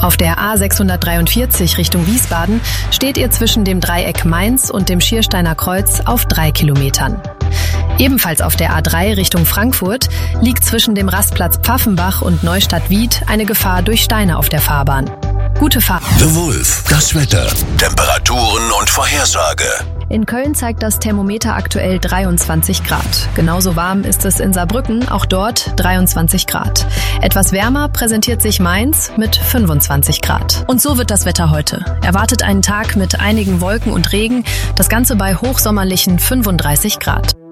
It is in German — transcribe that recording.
Auf der A643 Richtung Wiesbaden steht ihr zwischen dem Dreieck Mainz und dem Schiersteiner Kreuz auf 3 Kilometern. Ebenfalls auf der A3 Richtung Frankfurt liegt zwischen dem Rastplatz Pfaffenbach und Neustadt-Wied eine Gefahr durch Steine auf der Fahrbahn. Gute Fahrt. The Wolf, das Wetter, Temperaturen und Vorhersage. In Köln zeigt das Thermometer aktuell 23 Grad. Genauso warm ist es in Saarbrücken, auch dort 23 Grad. Etwas wärmer präsentiert sich Mainz mit 25 Grad. Und so wird das Wetter heute. Erwartet einen Tag mit einigen Wolken und Regen, das Ganze bei hochsommerlichen 35 Grad.